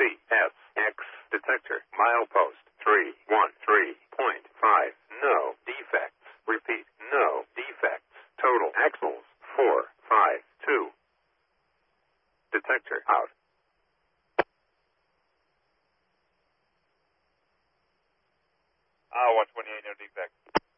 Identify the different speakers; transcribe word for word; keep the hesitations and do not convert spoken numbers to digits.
Speaker 1: C S X detector milepost three one three point five. No defects. Repeat, no defects. Total axles four five two. Detector out.
Speaker 2: Ah, one twenty-eight, no defects.